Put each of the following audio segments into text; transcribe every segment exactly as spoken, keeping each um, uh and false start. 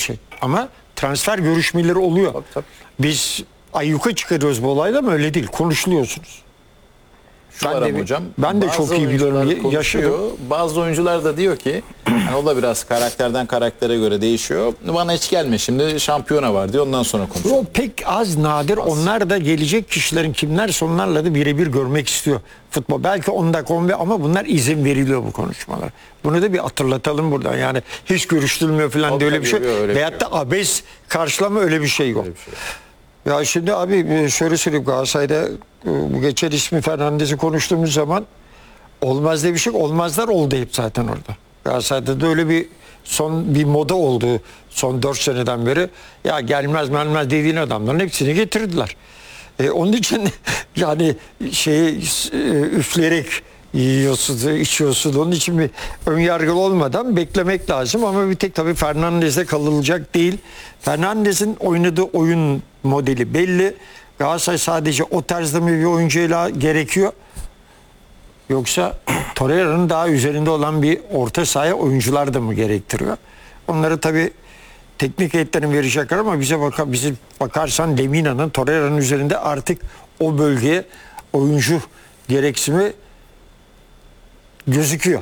şey. Ama transfer görüşmeleri oluyor. Tabii, tabii. Biz ayyuka çıkarıyoruz bu olayla ama öyle değil. Konuşuluyorsunuz. Şu Ben var de, ama hocam, ben de bazı çok iyi oyuncular biliyorum. Yaşadım. konuşuyor. Bazı oyuncular da diyor ki yani o da biraz karakterden karaktere göre değişiyor. Bana hiç gelme, şimdi şampiyona var diyor, ondan sonra konuşuyor. O pek az nadir. Az. Onlar da gelecek kişilerin kimlerse onlarla da birebir görmek istiyor futbol. Belki on dakika on beş ama bunlar izin veriliyor bu konuşmalar. Bunu da bir hatırlatalım buradan. Yani hiç görüştürülmüyor falan diye öyle bir şey. Öyle Veyahut bir şey. da abes karşılama öyle bir şey yok. Öyle bir şey. Ya şimdi abi şöyle söyleyeyim, Galatasaray'da bu geçen ismi Fernandez'i konuştuğumuz zaman olmaz diye bir şey, olmazlar oldu hep zaten orada. Galatasaray'da da öyle bir son bir moda oldu son dört seneden beri. Ya gelmez gelmez dediğin adamların hepsini getirdiler. E, onun için yani şeyi üfleyerek yiyorsun, içiyorsun. Onun için bir ön yargılı olmadan beklemek lazım ama bir tek tabii Fernandez'e kalınacak değil. Fernandez'in oynadığı oyun modeli belli. Galatasaray sadece o tarzda mı bir oyuncuyla gerekiyor? Yoksa Torreira'nın daha üzerinde olan bir orta sahaya oyuncular da mı gerektiriyor? Onları tabii teknik heyetlerin verecekler ama bize baka, bize bakarsan Lemina'nın Torreira'nın üzerinde artık o bölgeye oyuncu gereksimi gözüküyor.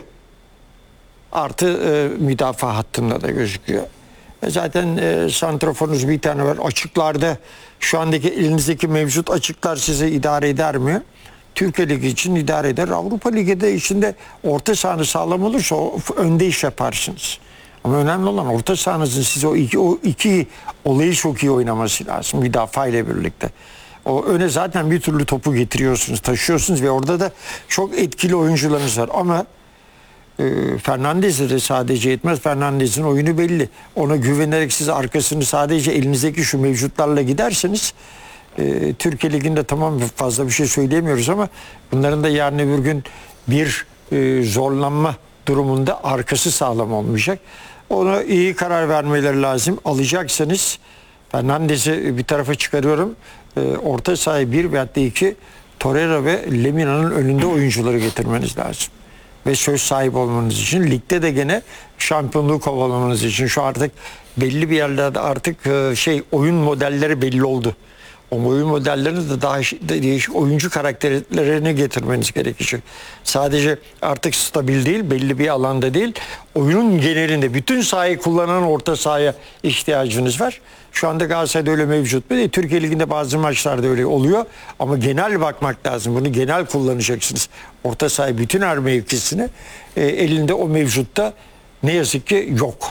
Artı e, müdafaa hattında da gözüküyor. E zaten e, santraforunuz bir tane var. Açıklarda şu andaki elinizdeki mevcut açıklar size idare eder mi? Türkiye Ligi için idare eder. Avrupa Ligi'de içinde orta sahanı sağlam olursa o, önde iş yaparsınız. Ama önemli olan orta sahanızın size o iki, o iki olayı çok iyi oynaması lazım. Müdafaa ile birlikte. O öne zaten bir türlü topu getiriyorsunuz, taşıyorsunuz ve orada da çok etkili oyuncularınız var. Ama e, Fernandez'e de sadece yetmez. Fernandez'in oyunu belli. Ona güvenerek siz arkasını sadece elinizdeki şu mevcutlarla giderseniz e, Türkiye Ligi'nde tamam fazla bir şey söyleyemiyoruz ama bunların da yarın öbür gün bir e, zorlanma durumunda arkası sağlam olmayacak. Ona iyi karar vermeleri lazım. Alacaksanız Fernandez'i bir tarafa çıkarıyorum. E, orta sahaya bir veyahut da iki Torreira ve Lemina'nın önünde oyuncuları getirmeniz lazım. Ve söz sahibi olmanız için, ligde de gene şampiyonluğu kovalamanız için şu artık belli bir yerlerde artık e, şey oyun modelleri belli oldu. O oyun modellerini de daha değişik oyuncu karakterlerini getirmeniz gerekecek. Sadece artık stabil değil, belli bir alanda değil, oyunun genelinde bütün sahayı kullanan orta sahaya ihtiyacınız var. Şu anda Galatasaray'da öyle mevcut mu? Türkiye Ligi'nde bazı maçlarda öyle oluyor. Ama genel bakmak lazım. Bunu genel kullanacaksınız. Orta sahayı bütün her mevkisini e, elinde o mevcutta ne yazık ki yok.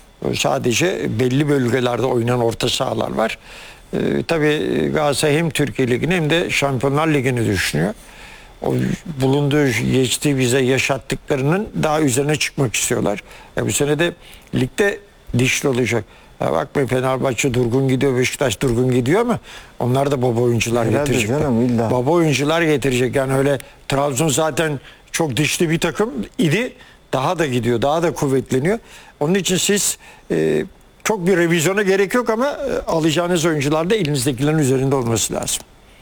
Sadece belli bölgelerde oynanan orta sahalar var. Ee, tabii Galatasaray hem Türkiye Ligi'ni hem de Şampiyonlar Ligi'ni düşünüyor. O bulunduğu, geçtiği bize yaşattıklarının daha üzerine çıkmak istiyorlar. Ya bu sene de ligde dişli olacak. Ya bakmayın, Fenerbahçe durgun gidiyor, Beşiktaş durgun gidiyor ama onlar da baba oyuncular Herhalde getirecek. canım, baba oyuncular getirecek. Yani öyle Trabzon zaten çok dişli bir takım idi. Daha da gidiyor, daha da kuvvetleniyor. Onun için siz e, çok bir revizyona gerek yok ama e, alacağınız oyuncular da elinizdekilerin üzerinde olması lazım.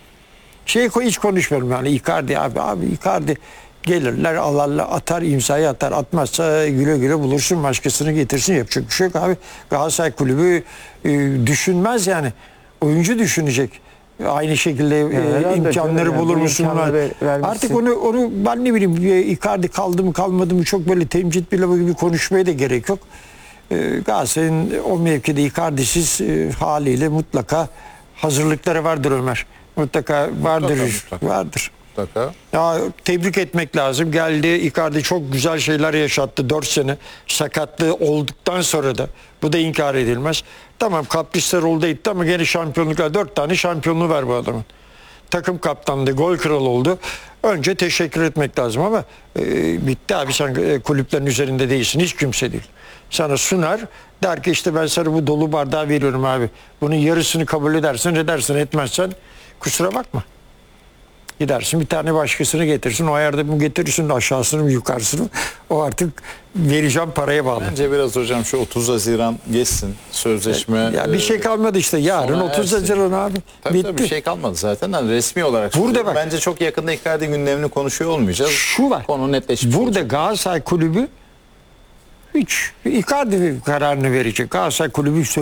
Şey hiç konuşmuyorum yani Icardi abi abi Icardi gelirler alırlar atar imzayı atar, atmazsa güle güle bulursun başkasını getirsin, yapacak bir şey yok abi. Galatasaray Kulübü e, düşünmez yani, oyuncu düşünecek. Aynı şekilde ya e, imkanları yani, bulur musun? Artık onu onu ben ne bileyim, Icardi kaldı mı kalmadı mı çok böyle temcit bile gibi konuşmaya da gerek yok. E, Galatasaray'ın o mevkide Icardi'siz e, haliyle mutlaka hazırlıkları vardır Ömer. Mutlaka vardır. Mutlaka, mutlaka. Vardır. Mutlaka. Ya, tebrik etmek lazım. Geldi Icardi çok güzel şeyler yaşattı dört sene. Sakatlığı olduktan sonra da. Bu da inkar edilmez. Tamam kaprisler oldu etti ama gene şampiyonluklar. dört tane şampiyonluğu var bu adamın. Takım kaptandı, gol kralı oldu. Önce teşekkür etmek lazım ama e, bitti abi, sen e, kulüplerin üzerinde değilsin. Hiç kimse değil. Sana sunar, der ki işte ben sana bu dolu bardağı veriyorum abi. Bunun yarısını kabul edersen edersin, etmezsen kusura bakma. Gidersin bir tane başkasını getirsin. O ayarda mı getirirsin, aşağısını mı yukarısını mı? O artık vereceğim paraya bağlı. Bence biraz hocam şu otuz Haziran geçsin. Sözleşme. Ya, ya bir şey kalmadı işte. Yarın otuz Haziran abi. Tabii, bitti. tabii bir şey kalmadı zaten. Yani resmi olarak. Burada bak, bence çok yakında Icardi gündemini konuşuyor olmayacağız. Şu var. Konu netleşmiş Burada olacak. Galatasaray Kulübü hiç Icardi kararını verecek. Galatasaray Kulübü